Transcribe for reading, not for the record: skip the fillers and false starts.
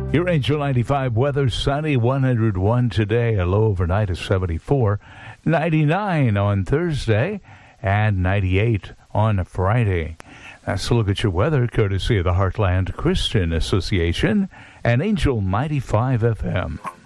Your Angel 95 weather, sunny, 101 today, a low overnight of 74, 99 on Thursday, and 98 on Friday. That's a look at your weather, courtesy of the Heartland Christian Association and Angel 95 FM.